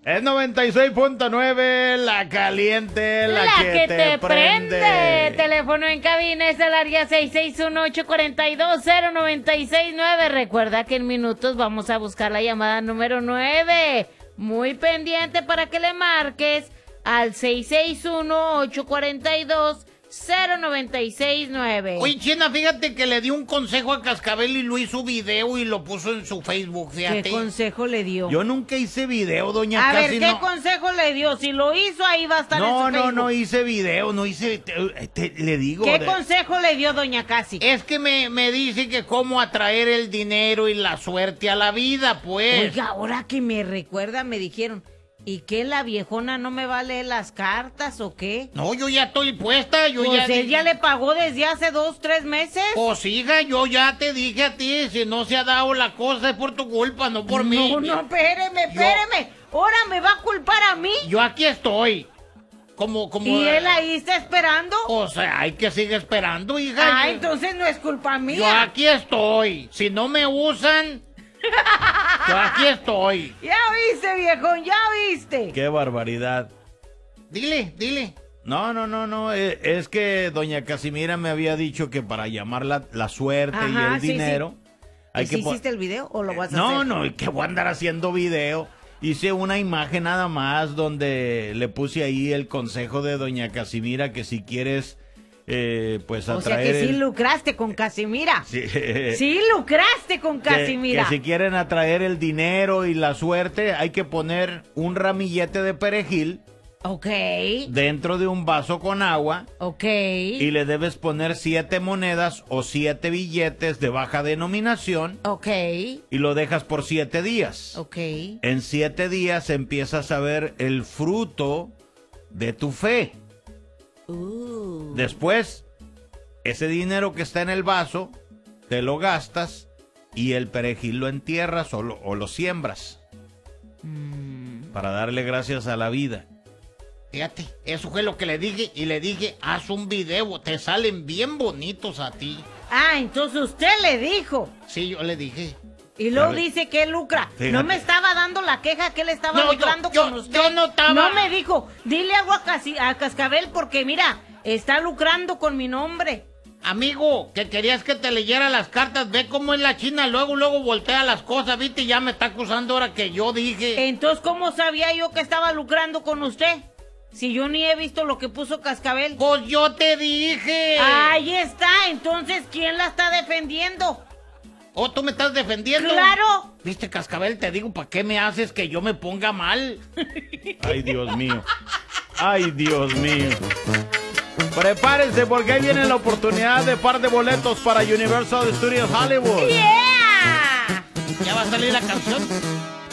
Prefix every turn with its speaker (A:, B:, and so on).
A: Es 96.9, la caliente, la que te prende.
B: Teléfono en cabina es el área 661-842-0969. Recuerda que en minutos vamos a buscar la llamada número 9. Muy pendiente para que le marques al 661-842-0969.
C: Oye, China, fíjate que le dio un consejo a Cascabel y lo hizo video y lo puso en su Facebook, fíjate.
B: ¿Qué consejo le dio?
A: Yo nunca hice video, doña
B: A
A: Casi.
B: ver, ¿qué consejo le dio? Si lo hizo, ahí va a estar en su Facebook.
A: No hice video, no hice... le digo...
B: ¿Qué consejo le dio doña Casi?
C: Es que me dice que cómo atraer el dinero y la suerte a la vida, pues.
B: Oiga, ahora que me recuerda, me dijeron... ¿Y qué, la viejona no me va a leer las cartas o qué?
C: No, yo ya estoy puesta,
B: Pues él ya le pagó desde hace 2-3 meses.
C: Pues hija, yo ya te dije a ti, si no se ha dado la cosa es por tu culpa, no por mí.
B: No, espéreme. Ahora me va a culpar a mí.
C: Yo aquí estoy. Como...
B: ¿Y él ahí está esperando?
C: O sea, hay que seguir esperando, hija.
B: Entonces no es culpa mía.
C: Yo aquí estoy. Si no me usan... Yo aquí estoy.
B: Ya viste, viejón, ya viste.
A: Qué barbaridad.
C: Dile.
A: No, es que doña Casimira me había dicho que para llamar la suerte y el dinero...
B: ¿Y si hiciste el video o lo vas a hacer?
A: No, que voy a andar haciendo video. Hice una imagen nada más donde le puse ahí el consejo de doña Casimira que si quieres... pues
B: o sea que sí lucraste con Casimira. Sí lucraste con Casimira.
A: Que si quieren atraer el dinero y la suerte, hay que poner un ramillete de perejil.
B: Ok.
A: Dentro de un vaso con agua.
B: Ok.
A: Y le debes poner 7 monedas o 7 billetes de baja denominación.
B: Ok.
A: Y lo dejas por 7 días.
B: Ok.
A: En 7 días empiezas a ver el fruto de tu fe. Después, ese dinero que está en el vaso, te lo gastas y el perejil lo entierras o lo siembras. Para darle gracias a la vida.
C: Fíjate, eso fue lo que le dije y le dije, haz un video, te salen bien bonitos a ti.
B: Entonces usted le dijo.
C: Sí, yo le dije.
B: Y luego dice que él lucra.
A: Fíjate.
B: No me estaba dando la queja que él estaba lucrando con usted.
C: Yo no estaba.
B: No me dijo, dile algo a Cascabel porque mira, está lucrando con mi nombre.
C: Amigo, que querías que te leyera las cartas, ve cómo es la China, luego voltea las cosas, viste, y ya me está acusando ahora que yo dije.
B: Entonces, ¿cómo sabía yo que estaba lucrando con usted? Si yo ni he visto lo que puso Cascabel.
C: Pues yo te dije.
B: Ahí está, entonces, ¿quién la está defendiendo?
C: ¿Oh, tú me estás defendiendo?
B: ¡Claro!
C: Viste, Cascabel, te digo, ¿para qué me haces que yo me ponga mal?
A: Ay, Dios mío. Ay, Dios mío. Prepárense porque ahí viene la oportunidad de par de boletos para Universal Studios Hollywood.
B: ¡Yeah!
C: ¿Ya va a salir la canción?